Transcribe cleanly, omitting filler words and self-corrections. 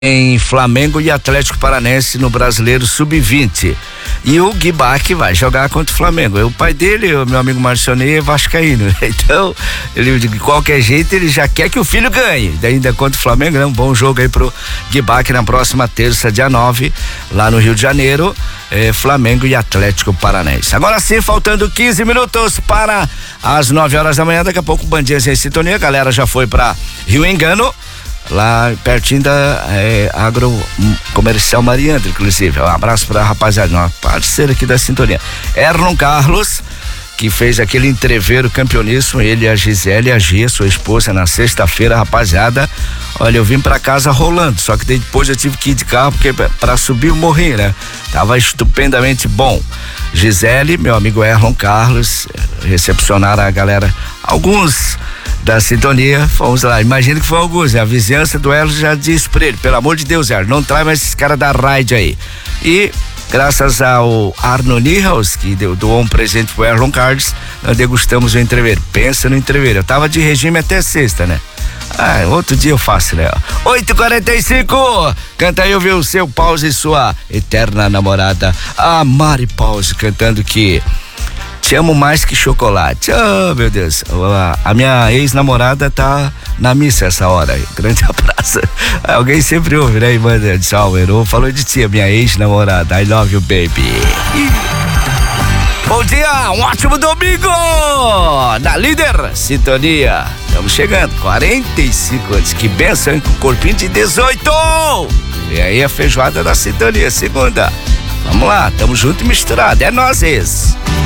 em Flamengo e Atlético Paranaense no Brasileiro Sub-20. E o Gui Bach vai jogar contra o Flamengo. O pai dele, o meu amigo Marcionei, é vascaíno. Então, ele de qualquer jeito, ele já quer que o filho ganhe. Ainda contra o Flamengo, é um bom jogo aí pro Gui Bach na próxima terça, dia 9, lá no Rio de Janeiro. Flamengo e Atlético Paranaense. Agora sim, faltando 15 minutos para as 9 horas da manhã. Daqui a pouco o Bandinhas em Sintonia. A galera já foi pra Rio Engano, lá pertinho da Agrocomercial Mariandro, inclusive. Um abraço pra rapaziada, uma parceira aqui da Sintonia. Erlon Carlos, que fez aquele entreveiro campeoníssimo, ele, a Gisele e a Gia, sua esposa, na sexta-feira, rapaziada. Olha, eu vim pra casa rolando, só que depois eu tive que ir de carro, porque pra subir o morrinho, né? Tava estupendamente bom. Gisele, meu amigo Erlon Carlos, recepcionaram a galera, alguns da Sintonia, fomos lá, imagino que foi alguns, a vizinhança do Erlon já disse pra ele, pelo amor de Deus, Erlon, não traz mais esses caras da raid aí. E graças ao Arno Niehaus, que doou um presente pro Erlon Carlos, nós degustamos o entreveiro. Pensa no entreveiro, eu tava de regime até sexta, né? Outro dia eu faço, né? 8h45, canta aí, ouviu o seu Pause e sua eterna namorada, a Mari Pause, cantando que te amo mais que chocolate. Oh, meu Deus, a minha ex-namorada tá na missa essa hora. Grande abraço. Alguém sempre ouve, né, irmã de Salvador? Falou de ti, a minha ex-namorada. I love you, baby. Bom dia, um ótimo domingo na Líder Sintonia. Estamos chegando, 45 anos. Que benção, hein? Com corpinho de 18. E aí a feijoada da Sintonia, segunda. Vamos lá, tamo junto e misturado. É nós esse.